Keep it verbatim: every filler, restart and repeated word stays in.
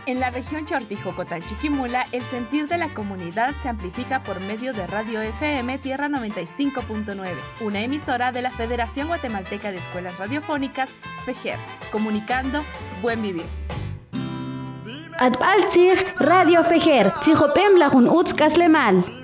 En la región Chortijocotán-Chiquimula, el sentir de la comunidad se amplifica por medio de Radio F M Tierra noventa y cinco punto nueve, una emisora de la Federación Guatemalteca de Escuelas Radiofónicas, FEGER, comunicando Buen Vivir. Atbaltzig Radio FEGER, Tzijopem Lajun Utzkaslemal.